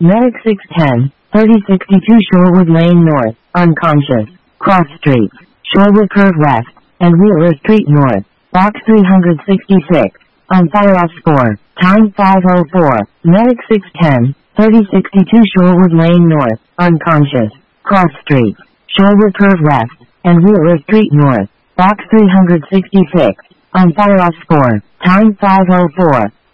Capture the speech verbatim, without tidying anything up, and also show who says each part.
Speaker 1: Medic six ten, thirty sixty-two Shorewood Lane North, unconscious. Cross Street, Shorewood Curve Left, and Wheeler Street North, Box three hundred sixty-six. On fire off score. Time five oh four. Medic six ten, thirty sixty-two Shorewood Lane North, unconscious. Cross Street, Shorewood Curve Left, and Wheeler Street North, Box three hundred sixty-six. On fire off score. Time five oh four.